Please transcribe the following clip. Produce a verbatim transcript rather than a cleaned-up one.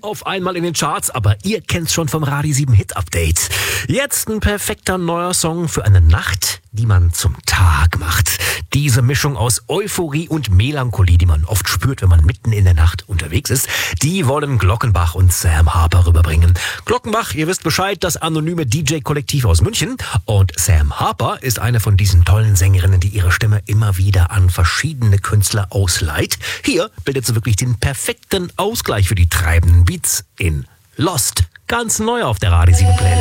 auf einmal in den Charts, aber ihr kennt's schon vom Radio sieben Hit Update. Jetzt ein perfekter neuer Song für eine Nacht, die man zum Tag macht. Diese Mischung aus Euphorie und Melancholie, die man oft spürt, wenn man mitten in der Nacht unterwegs ist, die wollen Glockenbach und Sam Harper rüberbringen. Glockenbach, ihr wisst Bescheid, das anonyme D J-Kollektiv aus München, und Sam Harper ist eine von diesen tollen Sängerinnen, die ihre Stimme immer wieder an verschiedene Künstler ausleiht. Hier bildet sie wirklich den perfekten Ausgleich für die treibenden Beats in Lost. Ganz neu auf der Radio sieben Playlist.